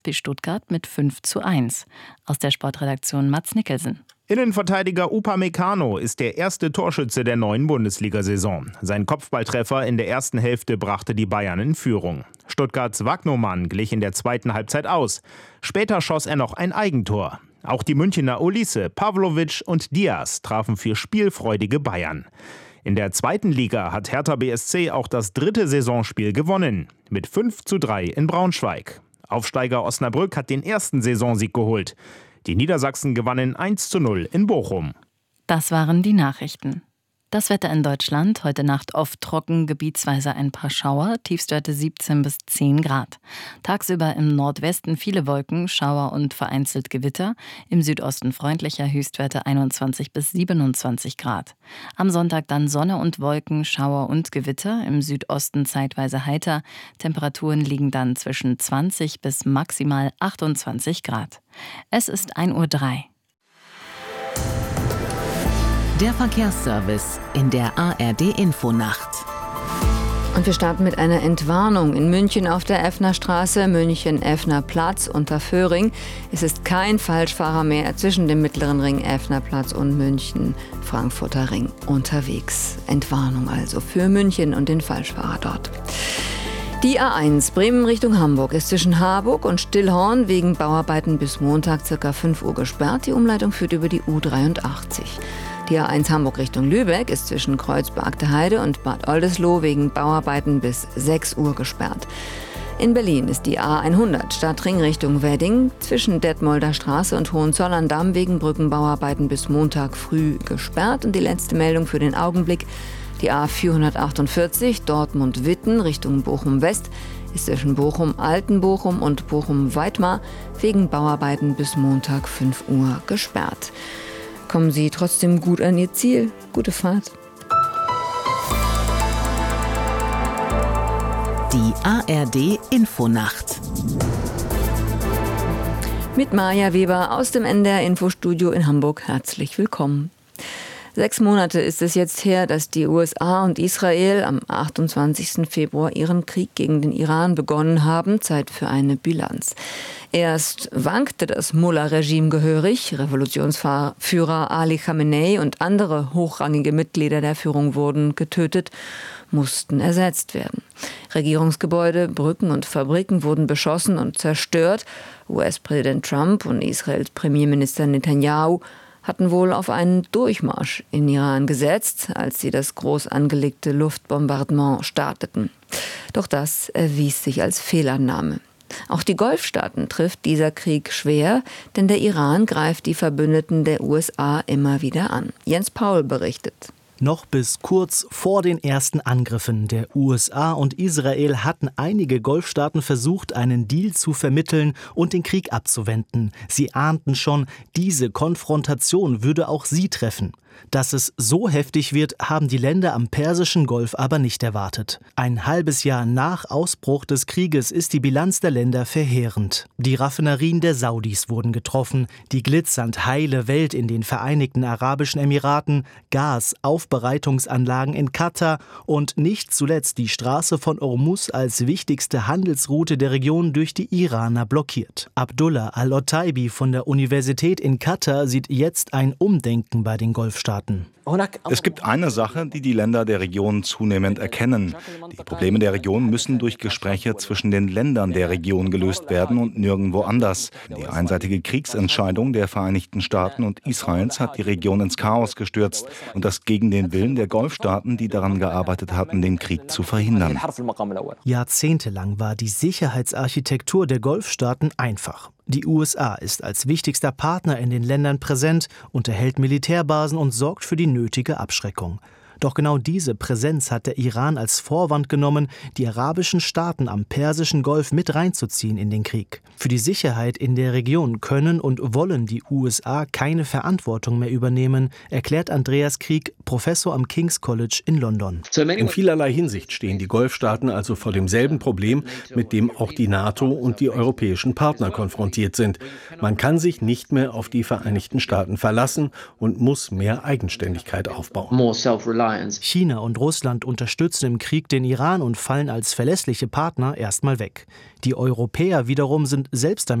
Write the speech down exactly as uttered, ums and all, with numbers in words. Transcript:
wie Stuttgart mit fünf zu eins. Aus der Sportredaktion Mats Nicholson. Innenverteidiger Upamecano ist der erste Torschütze der neuen Bundesliga-Saison. Sein Kopfballtreffer in der ersten Hälfte brachte die Bayern in Führung. Stuttgarts Wagnoman glich in der zweiten Halbzeit aus. Später schoss er noch ein Eigentor. Auch die Münchner Olise, Pavlovic und Diaz trafen für spielfreudige Bayern. In der zweiten Liga hat Hertha B S C auch das dritte Saisonspiel gewonnen. Mit fünf zu drei in Braunschweig. Aufsteiger Osnabrück hat den ersten Saisonsieg geholt. Die Niedersachsen gewannen eins zu null in Bochum. Das waren die Nachrichten. Das Wetter in Deutschland, heute Nacht oft trocken, gebietsweise ein paar Schauer, Tiefstwerte siebzehn bis zehn Grad. Tagsüber im Nordwesten viele Wolken, Schauer und vereinzelt Gewitter. Im Südosten freundlicher, Höchstwerte einundzwanzig bis siebenundzwanzig Grad. Am Sonntag dann Sonne und Wolken, Schauer und Gewitter. Im Südosten zeitweise heiter. Temperaturen liegen dann zwischen zwanzig bis maximal achtundzwanzig Grad. Es ist ein Uhr drei. Der Verkehrsservice in der A R D-Infonacht. Und wir starten mit einer Entwarnung. In München auf der Effnerstraße, München-Effner-Platz unter Föhring. Es ist kein Falschfahrer mehr zwischen dem Mittleren Ring Effnerplatz und München-Frankfurter Ring unterwegs. Entwarnung also für München und den Falschfahrer dort. Die A eins Bremen Richtung Hamburg ist zwischen Harburg und Stillhorn wegen Bauarbeiten bis Montag ca. fünf Uhr gesperrt. Die Umleitung führt über die U dreiundachtzig. Die A eins Hamburg Richtung Lübeck ist zwischen Kreuzberg Heide und Bad Oldesloe wegen Bauarbeiten bis sechs Uhr gesperrt. In Berlin ist die A hundert Stadtring Richtung Wedding zwischen Detmolder Straße und Hohenzollern-Damm wegen Brückenbauarbeiten bis Montag früh gesperrt. Und die letzte Meldung für den Augenblick: die A vierhundertachtundvierzig Dortmund-Witten Richtung Bochum-West ist zwischen Bochum-Altenbochum und Bochum-Weitmar wegen Bauarbeiten bis Montag fünf Uhr gesperrt. Kommen Sie trotzdem gut an Ihr Ziel. Gute Fahrt. Die A R D-Infonacht. Mit Maja Weber aus dem N D R-Infostudio in Hamburg. Herzlich willkommen. Sechs Monate ist es jetzt her, dass die U S A und Israel am achtundzwanzigsten Februar ihren Krieg gegen den Iran begonnen haben. Zeit für eine Bilanz. Erst wankte das Mullah-Regime gehörig. Revolutionsführer Ali Khamenei und andere hochrangige Mitglieder der Führung wurden getötet, mussten ersetzt werden. Regierungsgebäude, Brücken und Fabriken wurden beschossen und zerstört. U S-Präsident Trump und Israels Premierminister Netanyahu hatten wohl auf einen Durchmarsch in Iran gesetzt, als sie das groß angelegte Luftbombardement starteten. Doch das erwies sich als Fehlannahme. Auch die Golfstaaten trifft dieser Krieg schwer, denn der Iran greift die Verbündeten der U S A immer wieder an. Jens Paul berichtet. Noch bis kurz vor den ersten Angriffen der U S A und Israel hatten einige Golfstaaten versucht, einen Deal zu vermitteln und den Krieg abzuwenden. Sie ahnten schon, diese Konfrontation würde auch sie treffen. Dass es so heftig wird, haben die Länder am Persischen Golf aber nicht erwartet. Ein halbes Jahr nach Ausbruch des Krieges ist die Bilanz der Länder verheerend. Die Raffinerien der Saudis wurden getroffen, die glitzernd heile Welt in den Vereinigten Arabischen Emiraten, Gasaufbereitungsanlagen in Katar und nicht zuletzt die Straße von Ormuz als wichtigste Handelsroute der Region durch die Iraner blockiert. Abdullah Al-Otaibi von der Universität in Katar sieht jetzt ein Umdenken bei den Golfstaaten. Es gibt eine Sache, die die Länder der Region zunehmend erkennen. Die Probleme der Region müssen durch Gespräche zwischen den Ländern der Region gelöst werden und nirgendwo anders. Die einseitige Kriegsentscheidung der Vereinigten Staaten und Israels hat die Region ins Chaos gestürzt und das gegen den Willen der Golfstaaten, die daran gearbeitet hatten, den Krieg zu verhindern. Jahrzehntelang war die Sicherheitsarchitektur der Golfstaaten einfach. Die U S A ist als wichtigster Partner in den Ländern präsent, unterhält Militärbasen und sorgt für die nötige Abschreckung. Doch genau diese Präsenz hat der Iran als Vorwand genommen, die arabischen Staaten am Persischen Golf mit reinzuziehen in den Krieg. Für die Sicherheit in der Region können und wollen die U S A keine Verantwortung mehr übernehmen, erklärt Andreas Krieg, Professor am King's College in London. In vielerlei Hinsicht stehen die Golfstaaten also vor demselben Problem, mit dem auch die NATO und die europäischen Partner konfrontiert sind. Man kann sich nicht mehr auf die Vereinigten Staaten verlassen und muss mehr Eigenständigkeit aufbauen. China und Russland unterstützen im Krieg den Iran und fallen als verlässliche Partner erstmal weg. Die Europäer wiederum sind selbst damit